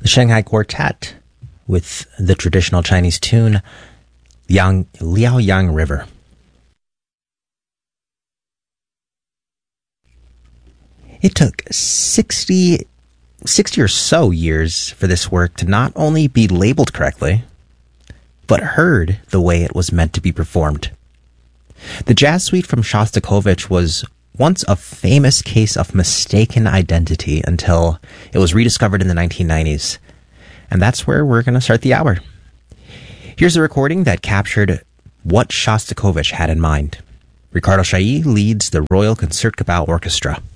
The Shanghai Quartet with the traditional Chinese tune Liaoyang River. It took 60 or so years for this work to not only be labeled correctly, but heard the way it was meant to be performed. The jazz suite from Shostakovich was once a famous case of mistaken identity until it was rediscovered in the 1990s. And that's where we're going to start the hour. Here's a recording that captured what Shostakovich had in mind. Ricardo Chailly leads the Royal Concertgebouw Orchestra.